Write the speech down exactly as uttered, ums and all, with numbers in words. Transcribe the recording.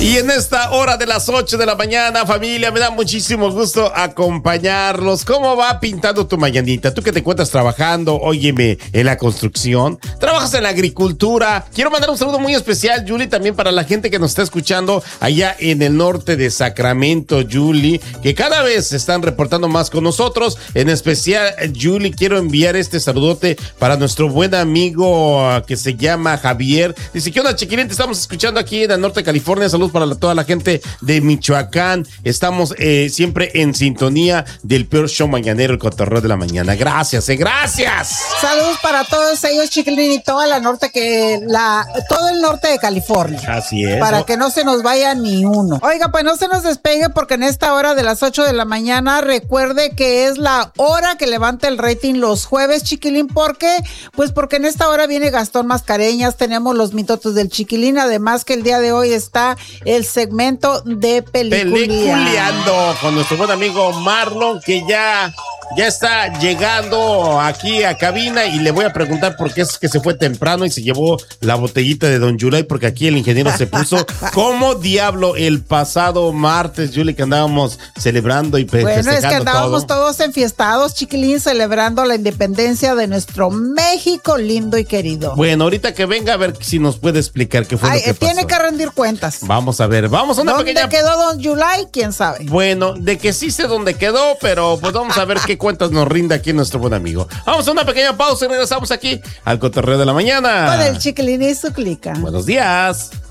Y en esta hora de las ocho de la mañana, familia, me da muchísimo gusto acompañarlos. ¿Cómo va pintando tu mañanita? Tú que te encuentras trabajando, óyeme, en la construcción, trabajas en la agricultura. Quiero mandar un saludo muy especial, Julie, también para la gente que nos está escuchando allá en el norte de Sacramento, Julie, que cada vez se están reportando más con nosotros. En especial, Julie, quiero enviar este saludote para nuestro buen amigo que se llama Javier. Dice, ¿qué onda, chiquilín? Te estamos escuchando aquí en el norte de California. Saludos para la, toda la gente de Michoacán. Estamos eh, siempre en sintonía del peor show mañanero, el cotorreo de la mañana. Gracias, eh, gracias. Saludos para todos ellos, chiquilín, y toda la norte que la todo el norte de California. Así es. Para ¿no? que no se nos vaya ni uno. Oiga, pues no se nos despegue porque en esta hora de las ocho de la mañana recuerde que es la hora que levanta el rating los jueves, chiquilín. ¿Por qué? Pues porque en esta hora viene Gastón Mascareñas, tenemos los mitotos del chiquilín, además que el día de hoy está el segmento de Peliculeando. Peliculeando con nuestro buen amigo Marlon, que ya, ya está llegando aquí a cabina, y le voy a preguntar por qué es que se fue temprano y se llevó la botellita de Don Yulay, porque aquí el ingeniero se puso como diablo el pasado martes, Julie, que andábamos celebrando y festejando. Bueno, es que andábamos todo. todos enfiestados, chiquilín, celebrando la independencia de nuestro México lindo y querido. Bueno, ahorita que venga a ver si nos puede explicar qué fue Ay, lo que tiene pasó. que rendir cuentas. Vamos a ver, vamos a una ¿Dónde pequeña... quedó Don Yulay? ¿Quién sabe? Bueno, de que sí sé dónde quedó, pero pues vamos a ver qué cuentas nos rinde aquí nuestro buen amigo. Vamos a una pequeña pausa y regresamos aquí al cotorreo de la mañana. Con el chiquilín y su clica. Buenos días.